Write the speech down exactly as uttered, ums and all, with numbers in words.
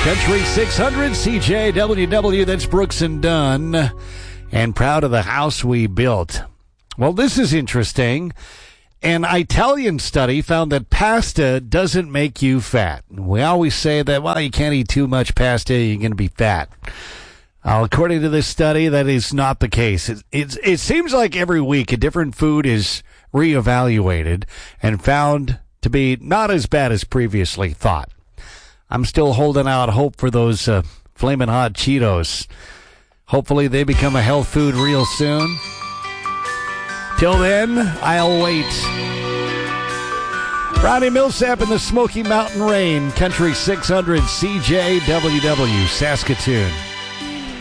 Country six hundred C J W W, that's Brooks and Dunn. And proud of the house we built. Well, this is interesting. An Italian study found that pasta doesn't make you fat. We always say that, well, you can't eat too much pasta, you're going to be fat. Uh, according to this study, that is not the case. It, it, it seems like every week a different food is reevaluated and found to be not as bad as previously thought. I'm still holding out hope for those uh, Flamin' Hot Cheetos. Hopefully they become a health food real soon. Till then, I'll wait. Ronnie Millsap in the Smoky Mountain Rain, Country six hundred C J W W, Saskatoon.